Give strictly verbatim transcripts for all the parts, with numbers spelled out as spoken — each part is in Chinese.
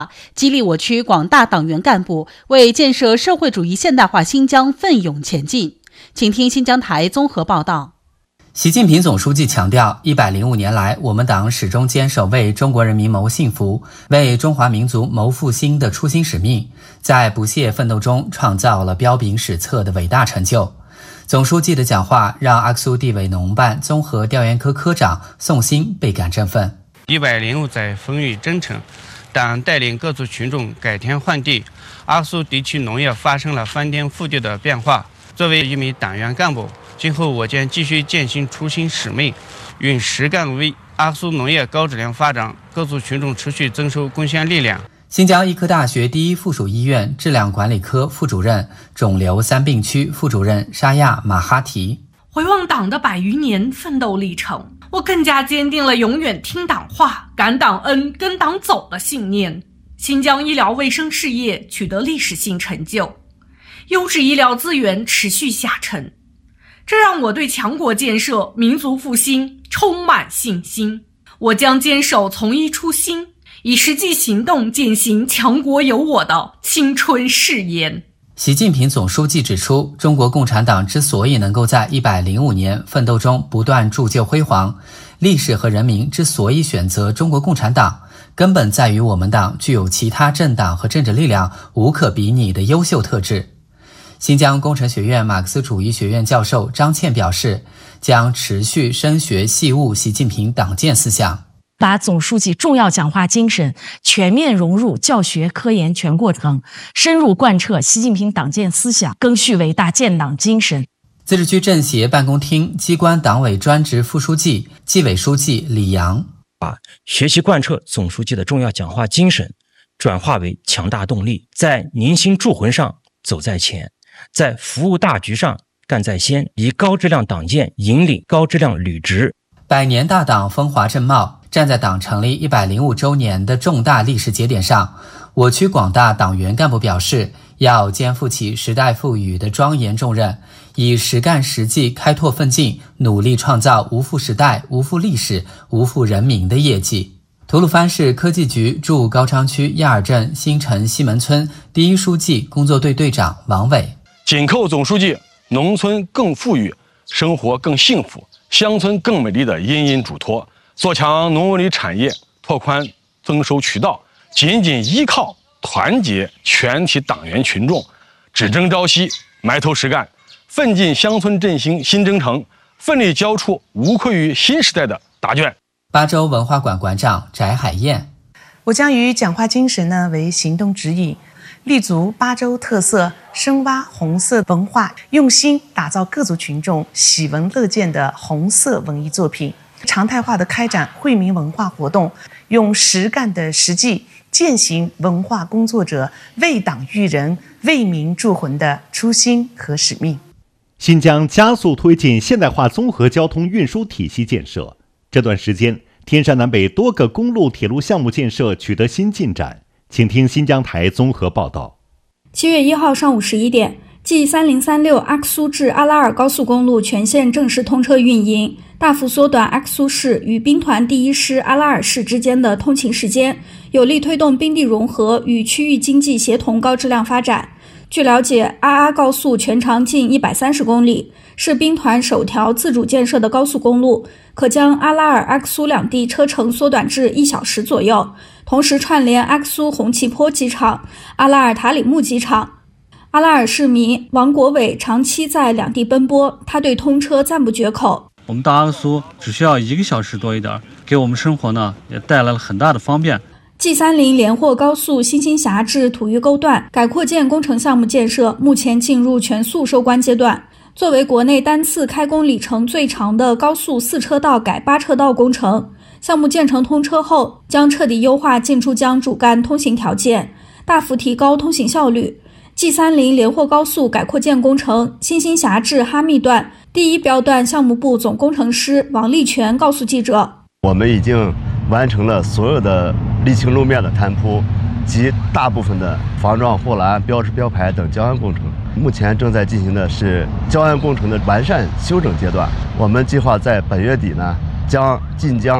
激励我区广大党员干部为建设社会主义现代化新疆奋勇前进。请听新疆台综合报道。 习近平总书记强调，一百零五年来，我们党始终坚守为中国人民谋幸福、为中华民族谋复兴的初心使命，在不懈奋斗中创造了彪炳史册的伟大成就。总书记的讲话让阿克苏地委农办综合调研科科长宋鑫倍感振奋。 一百零五载风雨征程，党带领各族群众改天换地，阿克苏地区农业发生了翻天覆地的变化。作为一名党员干部，今后我将继续践行初心使命，用实干为阿克苏农业高质量发展各族群众持续增收贡献力量。 新疆医科大学第一附属医院质量管理科副主任、肿瘤三病区副主任沙亚马哈提。 回望党的百余年奋斗历程，我更加坚定了永远听党话、感党恩、跟党走的信念。新疆医疗卫生事业取得历史性成就，优质医疗资源持续下沉，这让我对强国建设、民族复兴充满信心。我将坚守从医初心，以实际行动践行强国有我的青春誓言。 习近平总书记指出，中国共产党之所以能够在一百零五年奋斗中不断铸就辉煌，历史和人民之所以选择中国共产党，根本在于我们党具有其他政党和政治力量无可比拟的优秀特质。新疆工程学院马克思主义学院教授张倩表示，将持续深学细悟习近平党建思想， 把总书记重要讲话精神全面融入教学科研全过程，深入贯彻习近平党建思想，赓续伟大建党精神。 自治区政协办公厅机关党委专职副书记、纪委书记李阳， 把学习贯彻总书记的重要讲话精神转化为强大动力，在凝心铸魂上走在前，在服务大局上干在先，以高质量党建引领高质量履职。 百年大党风华正茂，站在党成立一百零五周年的重大历史节点上，我区广大党员干部表示，要肩负起时代赋予的庄严重任，以实干实际开拓奋进，努力创造无负时代、无负历史、无负人民的业绩。吐鲁番市科技局驻高昌区亚尔镇新城西门村第一书记工作队队长王伟， 紧扣总书记农村更富裕、生活更幸福、乡村更美丽的殷殷嘱托，做强农文旅产业，拓宽增收渠道，紧紧依靠团结全体党员群众，只争朝夕，埋头实干，奋进乡村振兴新征程，奋力交出无愧于新时代的答卷。 巴州文化馆馆长翟海燕， 我将以讲话精神呢为行动指引，立足巴州特色，深挖红色文化，用心打造各族群众喜闻乐见的红色文艺作品，常态化的开展惠民文化活动，用实干的实际践行文化工作者为党育人、为民铸魂的初心和使命。 新疆加速推进现代化综合交通运输体系建设，这段时间天山南北多个公路铁路项目建设取得新进展，请听新疆台综合报道。 七月一号上午十一点，G 三零三六阿克苏至阿拉尔高速公路全线正式通车运营，大幅缩短阿克苏市与兵团第一师阿拉尔市之间的通勤时间，有力推动兵地融合与区域经济协同高质量发展。据了解，阿阿高速全长近一百三十公里，是兵团首条自主建设的高速公路，可将阿拉尔、阿克苏两地车程缩短至一小时左右，同时串联阿克苏红旗坡机场、阿拉尔塔里木机场。阿拉尔市民王国伟长期在两地奔波，他对通车赞不绝口。 我们到阿克苏只需要一个小时多一点，给我们生活呢也带来了很大的方便。 G 三零连霍高速新兴峡至土峪沟段改扩建工程项目建设目前进入全速收官阶段。作为国内单次开工里程最长的高速四车道改八车道工程，项目建成通车后，将彻底优化进出疆主干通行条件，大幅提高通行效率。G 三零连霍高速改扩建工程新兴峡至哈密段第一标段项目部总工程师王立全告诉记者， 我们已经完成了所有的沥青路面的摊铺及大部分的防撞护栏、标识标牌等交安工程，目前正在进行的是交安工程的完善修整阶段。我们计划在本月底呢，将晋江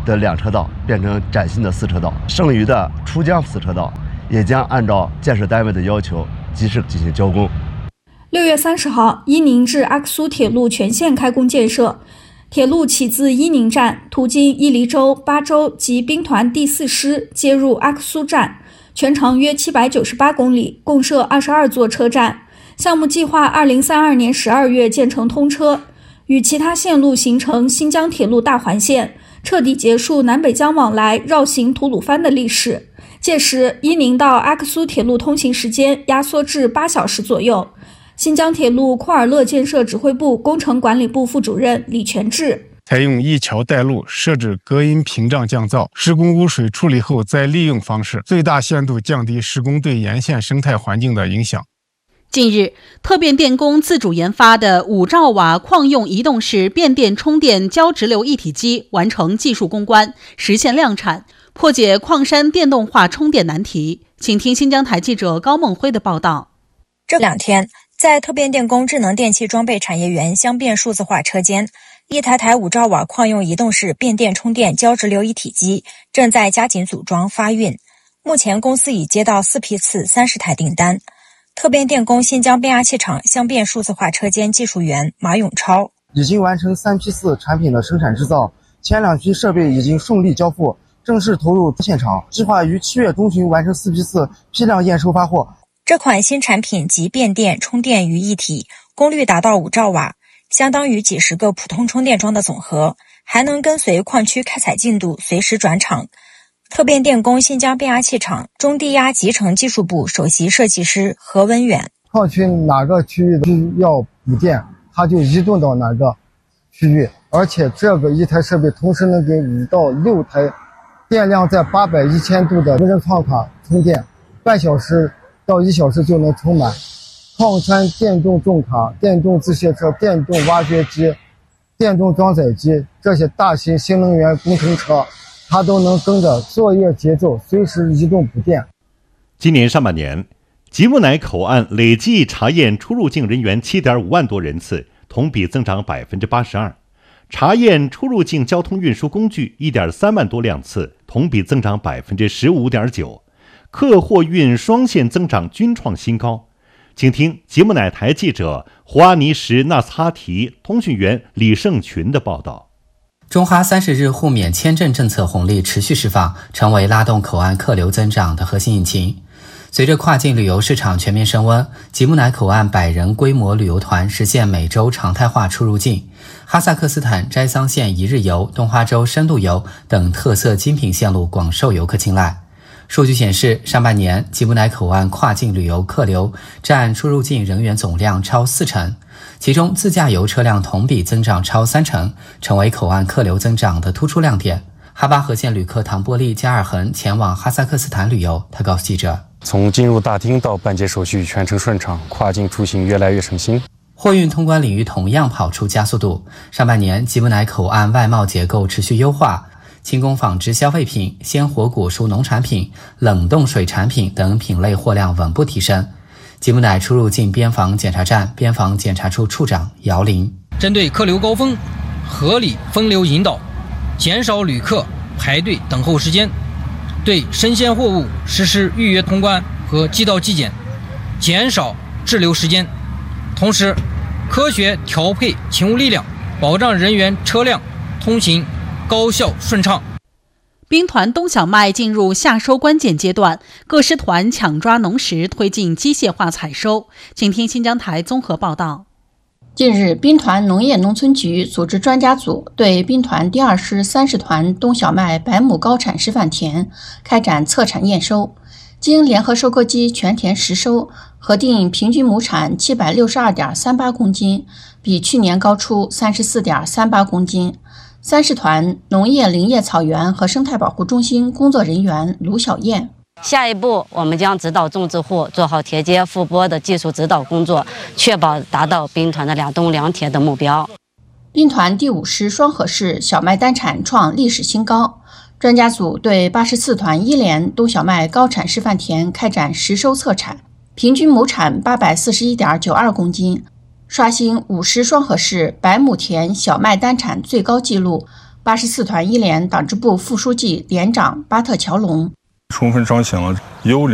的两车道变成崭新的四车道，剩余的出江四车道也将按照建设单位的要求及时进行交工。 六月三十号，伊宁至阿克苏铁路全线开工建设。铁路起自伊宁站，途经伊犁州、巴州及兵团第四师，接入阿克苏站，全长约七百九十八公里，共设二十二座车站。项目计划二零三二年十二月建成通车，与其他线路形成新疆铁路大环线，彻底结束南北疆往来绕行吐鲁番的历史。届时，伊宁到阿克苏铁路通行时间压缩至八小时左右。新疆铁路库尔勒建设指挥部工程管理部副主任李全志： 采用一桥带路、设置隔音屏障降噪、施工污水处理后再利用方式，最大限度降低施工对沿线生态环境的影响。 近日，特变电工自主研发的五兆瓦矿用移动式变电充电交直流一体机完成技术攻关，实现量产，破解矿山电动化充电难题。请听新疆台记者高梦辉的报道。 这两天，在特变电工智能电气装备产业园相变数字化车间，一台台五兆瓦矿用移动式变电充电交直流一体机正在加紧组装发运。目前公司已接到四批次三十台订单。特变电工新疆变压器厂相变数字化车间技术员马永超： 已经完成三批次产品的生产制造，前两批设备已经顺利交付，正式投入现场，计划于七月中旬完成四批次批量验收发货。 这款新产品集变电、充电于一体，功率达到五兆瓦，相当于几十个普通充电桩的总和，还能跟随矿区开采进度随时转场。特变电工新疆变压器厂中低压集成技术部首席设计师何文远： 矿区哪个区域需要补电，它就移动到哪个区域，而且这个一台设备同时能给五到六台电量在八百、一千度的无人矿卡充电，半小时到一小时就能充满。矿山电动重卡、电动自卸车、电动挖掘机、电动装载机，这些大型新能源工程车，它都能跟着作业节奏随时移动补电。 今年上半年，吉木乃口岸累计查验出入境人员 七点五万多人次，同比增长 百分之八十二； 查验出入境交通运输工具 一点三万多辆次，同比增长 百分之十五点九； 客货运双线增长均创新高。请听吉木乃台记者胡阿尼什纳斯哈提通讯员李胜群的报道。 中哈三十日互免签证政策红利持续释放，成为拉动口岸客流增长的核心引擎。随着跨境旅游市场全面升温，吉木乃口岸百人规模旅游团实现每周常态化出入境，哈萨克斯坦斋桑县一日游、东花州深度游等特色精品线路广受游客青睐。数据显示，上半年吉木乃口岸跨境旅游客流占出入境人员总量超四成，其中自驾游车辆同比增长超三成，成为口岸客流增长的突出亮点。哈巴河县旅客唐波利加尔恒前往哈萨克斯坦旅游，他告诉记者： 从进入大厅到办结手续全程顺畅，跨境出行越来越省心。 货运通关领域同样跑出加速度，上半年吉木乃口岸外贸结构持续优化，轻工纺织消费品、鲜活果蔬农产品、冷冻水产品等品类货量稳步提升。吉木乃出入境边防检查站边防检查处处长姚林： 针对客流高峰，合理分流引导，减少旅客排队等候时间，对生鲜货物实施预约通关和寄到寄检，减少滞留时间，同时科学调配勤务力量，保障人员车辆通行高效顺畅。 兵团冬小麦进入夏收关键阶段，各师团抢抓农时，推进机械化采收。请听新疆台综合报道。 近日，兵团农业农村局组织专家组对兵团第二师三十团冬小麦百亩高产示范田开展测产验收，经联合收割机全田实收，核定平均亩产 七百六十二点三八公斤，比去年高出 三十四点三八公斤。三十团农业林业草原和生态保护中心工作人员卢小燕： 下一步，我们将指导种植户做好田间复播的技术指导工作，确保达到兵团的两冬两铁的目标。 兵团第五师双河市小麦单产创历史新高，专家组对八十四团一连冬小麦高产示范田开展实收测产，平均亩产 八百四十一点九二公斤，刷新五师双河市百亩田小麦单产最高纪录， 八十四团一连党支部副书记、连长巴特乔龙。 充分彰显了优良